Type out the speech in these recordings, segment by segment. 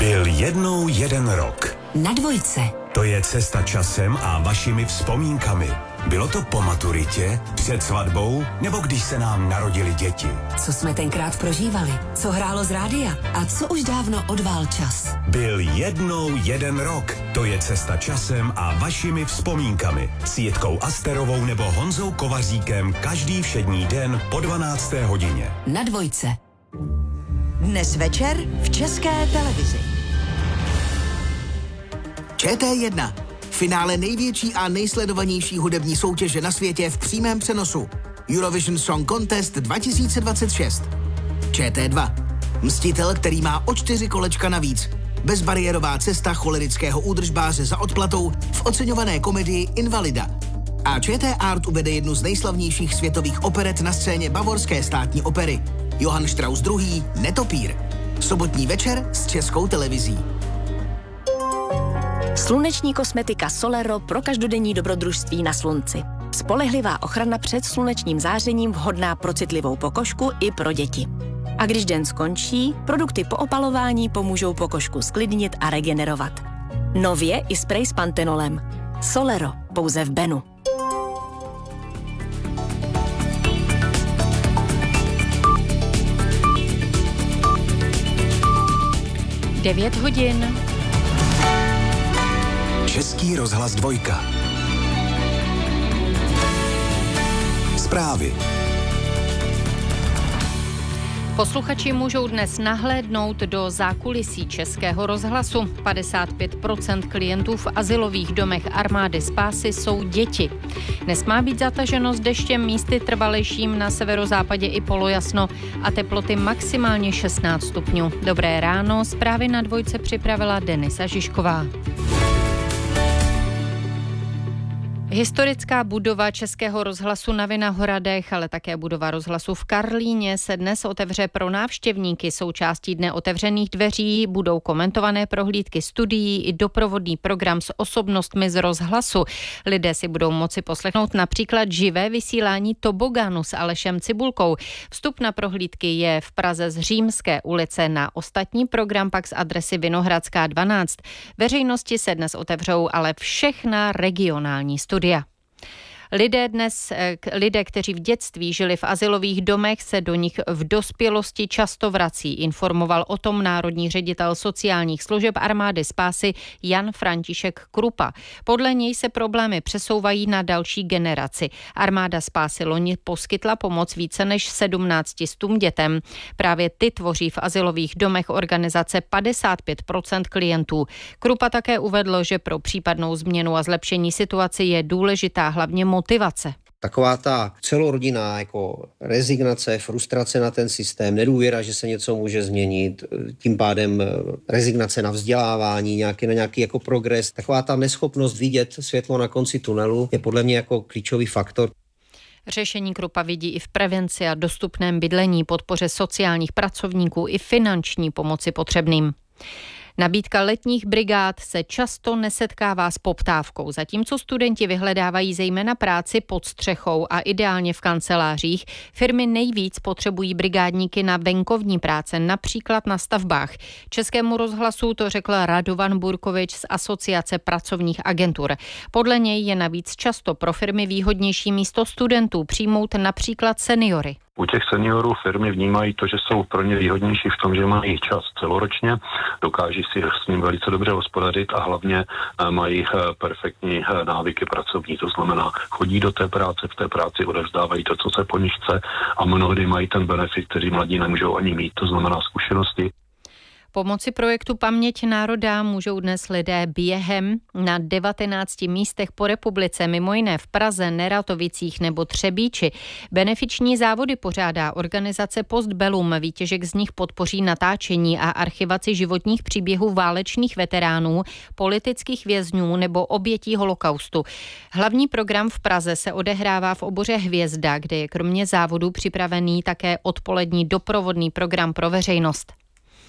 Byl jednou jeden rok. Na Dvojce. To je cesta časem a vašimi vzpomínkami. Bylo to po maturitě, před svatbou, nebo když se nám narodili děti? Co jsme tenkrát prožívali? Co hrálo z rádia? A co už dávno odvál čas? Byl jednou jeden rok. To je cesta časem a vašimi vzpomínkami. S Jitkou Asterovou nebo Honzou Kovaříkem každý všední den po 12. hodině. Na Dvojce. Dnes večer v České televizi. ČT1. Finále největší a nejsledovanější hudební soutěže na světě v přímém přenosu. Eurovision Song Contest 2026. ČT2. Mstitel, který má o 4 kolečka navíc. Bezbariérová cesta cholerického údržbáře za odplatou v oceňované komedii Invalida. A ČT Art uvede jednu z nejslavnějších světových operet na scéně Bavorské státní opery. Johann Strauss II. Netopír. Sobotní večer s Českou televizí. Sluneční kosmetika Solero pro každodenní dobrodružství na slunci. Spolehlivá ochrana před slunečním zářením, vhodná pro citlivou pokožku i pro děti. A když den skončí, produkty po opalování pomůžou pokožku sklidnit a regenerovat. Nově i sprej s pantenolem. Solero, pouze v Benu. Devět hodin. Český rozhlas Dvojka. Zprávy. Posluchači můžou dnes nahlédnout do zákulisí Českého rozhlasu. 55% klientů v azylových domech Armády Spásy jsou děti. Dnes má být zataženo s deštěm, místy trvalejším, na severozápadě i polojasno a teploty maximálně 16 stupňů. Dobré ráno, zprávy na Dvojce připravila Denisa Žižková. Historická budova Českého rozhlasu na Vinohradech, ale také budova rozhlasu v Karlíně se dnes otevře pro návštěvníky. Součástí dne otevřených dveří budou komentované prohlídky studií i doprovodný program s osobnostmi z rozhlasu. Lidé si budou moci poslechnout například živé vysílání Toboganu s Alešem Cibulkou. Vstup na prohlídky je v Praze z Římské ulice, na ostatní program pak z adresy Vinohradská 12. Veřejnosti se dnes otevřou ale všechna regionální studia. Lidé, kteří v dětství žili v azylových domech, se do nich v dospělosti často vrací. Informoval o tom národní ředitel sociálních služeb Armády Spásy Jan František Krupa. Podle něj se problémy přesouvají na další generaci. Armáda Spásy loni poskytla pomoc více než 1700 dětem. Právě ty tvoří v azylových domech organizace 55% klientů. Krupa také uvedl, že pro případnou změnu a zlepšení situace je důležitá hlavně motivace. Taková ta celorodinná jako rezignace, frustrace na ten systém, nedůvěra, že se něco může změnit, tím pádem rezignace na vzdělávání, na nějaký jako progres, taková ta neschopnost vidět světlo na konci tunelu je podle mě jako klíčový faktor. Řešení Krupa vidí i v prevenci a dostupném bydlení, podpoře sociálních pracovníků i finanční pomoci potřebným. Nabídka letních brigád se často nesetkává s poptávkou, zatímco studenti vyhledávají zejména práci pod střechou a ideálně v kancelářích. Firmy nejvíc potřebují brigádníky na venkovní práce, například na stavbách. Českému rozhlasu to řekl Radovan Burkovič z Asociace pracovních agentur. Podle něj je navíc často pro firmy výhodnější místo studentů přijmout například seniory. U těch seniorů firmy vnímají to, že jsou pro ně výhodnější v tom, že mají čas celoročně, dokáží si s ním velice dobře hospodařit a hlavně mají perfektní návyky pracovní. To znamená, chodí do té práce, v té práci odevzdávají to, co se po nich chce a mnohdy mají ten benefit, který mladí nemůžou ani mít, to znamená zkušenosti. Pomocí projektu Paměť národa můžou dnes lidé během na 19 místech po republice, mimo jiné v Praze, Neratovicích nebo Třebíči. Benefiční závody pořádá organizace Postbellum. Výtěžek z nich podpoří natáčení a archivaci životních příběhů válečných veteránů, politických vězňů nebo obětí holokaustu. Hlavní program v Praze se odehrává v oboře Hvězda, kde je kromě závodů připravený také odpolední doprovodný program pro veřejnost.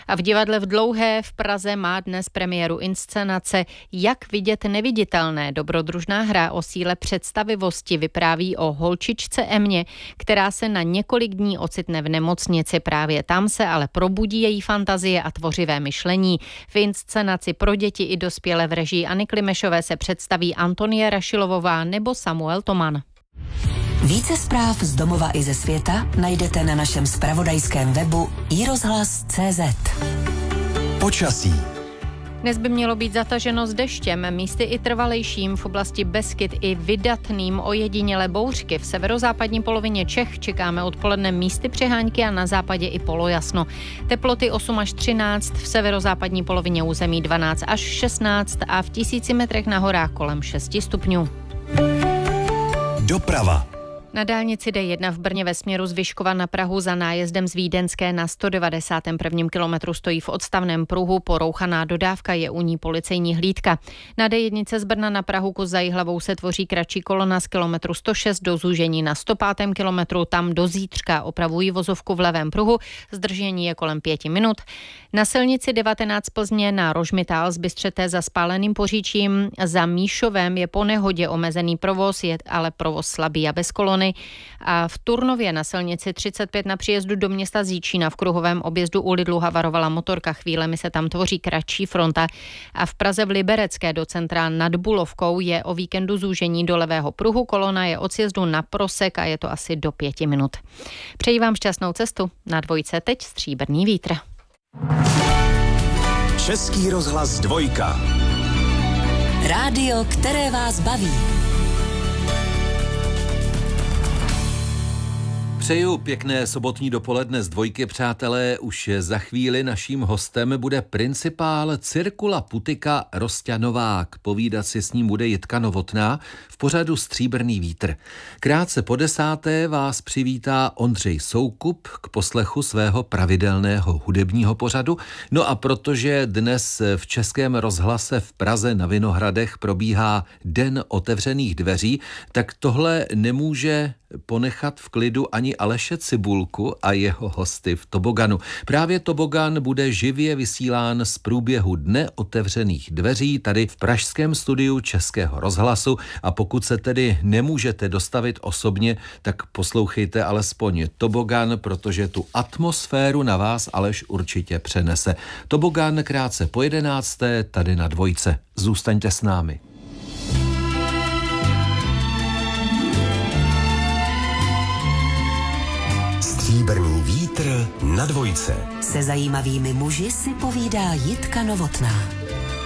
A v divadle v Dlouhé v Praze má dnes premiéru inscenace Jak vidět neviditelné. Dobrodružná hra o síle představivosti vypráví o holčičce Emě, která se na několik dní ocitne v nemocnici. Právě tam se ale probudí její fantazie a tvořivé myšlení. V inscenaci pro děti i dospělé v režii Anny Klimešové se představí Antonie Rašilovová nebo Samuel Toman. Více zpráv z domova i ze světa najdete na našem zpravodajském webu iRozhlas.cz. Počasí. Dnes by mělo být zataženo s deštěm, místy i trvalejším, v oblasti Beskyd i vydatným ojedinělé bouřky. V severozápadní polovině Čech čekáme odpoledne místy přehánky a na západě i polojasno. Teploty 8 až 13, v severozápadní polovině území 12 až 16 a v 1000 metrech na horách kolem 6 stupňů. Doprava. Na dálnici D1 v Brně ve směru z Vyškova na Prahu za nájezdem z Vídeňské na 191. kilometru stojí v odstavném pruhu porouchaná dodávka, je u ní policejní hlídka. Na D1 z Brna na Prahu kus za Jihlavou se tvoří kratší kolona z kilometru 106 do zúžení na 105. kilometru, tam do zítřka opravují vozovku v levém pruhu, zdržení je kolem 5 minut. Na silnici 19 Plzně na Rožmitál z Bystřete za Spáleným Poříčím za Míšovem je po nehodě omezený provoz, je ale provoz slabý a bez kolony. A v Turnově na silnici 35 na příjezdu do města Zíčína v kruhovém objezdu u Lidlu havarovala motorka, chvílemi se tam tvoří kratší fronta. A v Praze v Liberecké do centra nad Bulovkou je o víkendu zúžení do levého pruhu, kolona je od sjezdu na Prosek a je to asi do 5 minut. Přeji vám šťastnou cestu, na dvojce teď stříbrný vítr. Český rozhlas 2. Rádio, které vás baví. Přeju pěkné sobotní dopoledne z 2, přátelé. Už za chvíli naším hostem bude principál Cirkula Putika Rosťa Novák. Povídat si s ním bude Jitka Novotná v pořadu Stříbrný vítr. Krátce po 10. vás přivítá Ondřej Soukup k poslechu svého pravidelného hudebního pořadu. No a protože dnes v Českém rozhlase v Praze na Vinohradech probíhá Den otevřených dveří, tak tohle nemůže ponechat v klidu ani Aleše Cibulku a jeho hosty v toboganu. Právě tobogan bude živě vysílán z průběhu Dne otevřených dveří tady v pražském studiu Českého rozhlasu a pokud se tedy nemůžete dostavit osobně, tak poslouchejte alespoň tobogan, protože tu atmosféru na vás Aleš určitě přenese. Tobogan krátce po 11. tady na 2. Zůstaňte s námi. Stříbrný vítr na 2. Se zajímavými muži si povídá Jitka Novotná.